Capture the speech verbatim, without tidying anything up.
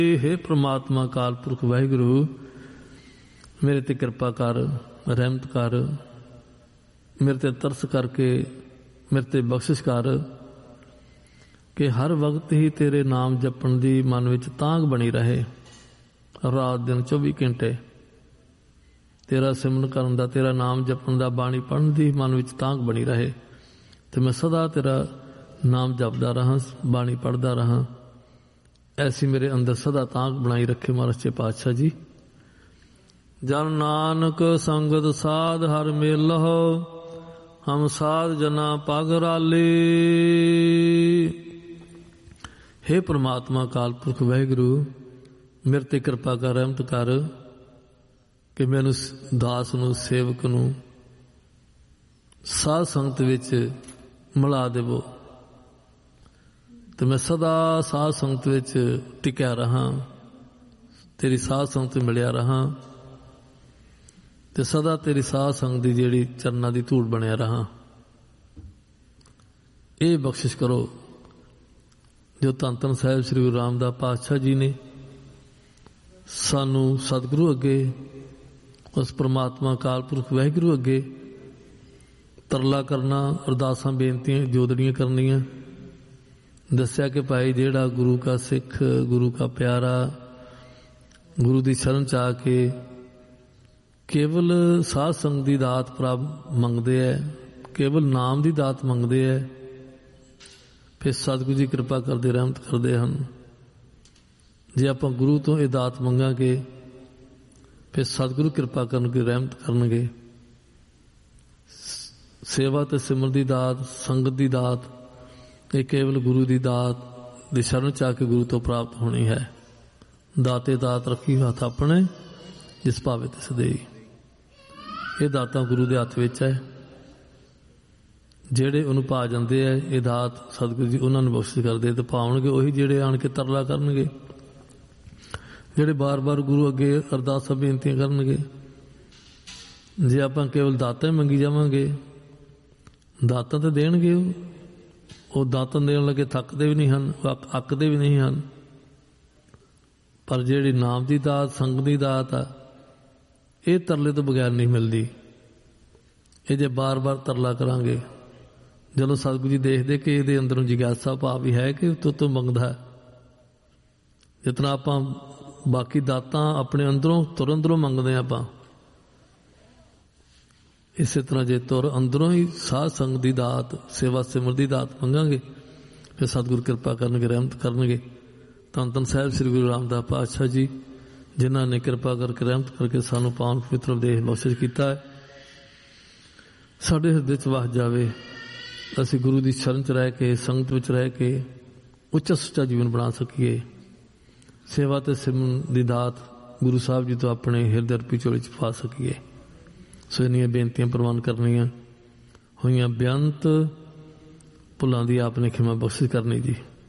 हे परमात्मा काल पुरख वाहिगुरु मेरे ते कृपा कर, रहमत कर, मेरे ते तरस करके मेरे ते बख्शिश कर कि हर वक्त ही तेरे नाम जपण दी मन विच तांग बनी रहे। रात दिन चौबी घंटे तेरा सिमरन करन दा, तेरा नाम जपण दा, बाणी पढ़न दी मन विच तांग बनी रहे ते मैं सदा तेरा नाम जपदा रहा, बाणी पढ़दा रहा। ऐसी मेरे अंदर सदा तांग बनाई रखे महाराज सच्चे पातशाह जी। जन नानक संगत साध हर मेलहो, हम साध जना पग राली। हे परमात्मा काल पुरख वाहिगुरु मेरे ते कृपा कर, रहमत कर कि मैनू दास नू, सेवक नू साध संगत विच मिला देवो ते मैं सदा साध संगत विच टिकिया रहा, तेरी साध संगत मिलिया रहा ते सदा तेरी साध संगत दी जेड़ी चरना दी धूड़ बनिया रहा। ये बख्शिश करो जो धन धन साहिब श्री गुरु रामदास पातशाह जी ने सानू सतगुरु अगे, उस परमात्मा काल पुरख वाहिगुरु अगे तरला करना, अरदासां बेनतियां जोदड़ियां करनियां। दस्या कि भाई जेड़ा गुरु का सिख, गुरु का प्यारा, गुरु की शरण च आके केवल साध संग की दात प्राप्त मंगते है, केवल नाम की दात मंगते है, फिर सतगुरु जी कृपा करते, रहमत करते हैं। जे आप गुरु तो ये दात मंगांगे फिर सतगुरु कृपा करनगे, रहमत करनगे। सेवा ते सिमरन की दात, संगत की दात, ये केवल गुरु की दात दी शरण च आके गुरु तो प्राप्त होनी है। दाते दात रखी हथ अपने, जिस भावे तिस देई। ये दातां गुरु के हथ विच है, जेड़े उन्होंने पा जाते हैं ये दात सतगुरु जी उन्होंने बख्शिश करते तो पाउणगे उही जेड़े आण के तरला करनगे, जेड़े बार बार गुरु अगे अरदासां बेनतियां करनगे। जे आपां केवल दातां ही मंगी जावांगे, दातां तो देणगे, वो दातां देण लगे थकदे भी नहीं हैं, अकदे भी नहीं हैं। पर जिहड़ी नाम की दात, संग की दात आ, ये तरले तो बगैर नहीं मिलती। ये जे बार बार तरला करांगे, जदों सतगुरु जी देखते कि ये अंदरों जिज्ञासा भाव भी है कि तो तो मंगदा है। जितना आपां बाकी दातां अपने अंदरों तुर अंदरों मंगदे आपां, इस तरह जे तुर अंदरों ही साध संग की दात, सेवा सिमर की दात मंगांगे फिर सतगुरु कृपा करनगे, रहमत करनगे। धन धन साहिब श्री गुरु रामदास पातशाह जी जिन्हों ने कृपा करके, रहमत करके सानू पावन पवित्र उपदेश बख्शिश किया है, साडे हृदय च वस जावे। असीं गुरु की शरण च रह के, संगत विच रह के उच्चा सुच्चा जीवन बना सकीए। सेवा ते सिमरन की दात गुरु साहब जी तो अपने हृदय रूपी झोले च पा सकीए। सो इन्नियां बेनतियां प्रवान करनियां होइयां बेअंत भुलां दी आपने खिमा बख्शिश करनी जी।